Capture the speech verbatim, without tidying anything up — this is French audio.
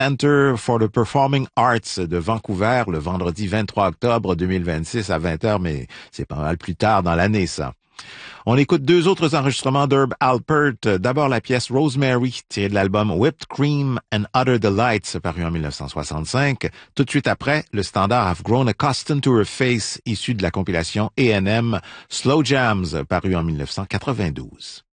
Enter for the Performing Arts de Vancouver le vendredi vingt-trois octobre deux mille vingt-six à vingt heures, mais c'est pas mal plus tard dans l'année, ça. On écoute deux autres enregistrements d'Herb Alpert. D'abord la pièce Rosemary, tirée de l'album Whipped Cream and Other Delights, paru en mille neuf cent soixante-cinq. Tout de suite après, le standard I've Grown Accustomed to Her Face, issu de la compilation A and M Slow Jams, paru en mille neuf cent quatre-vingt-douze.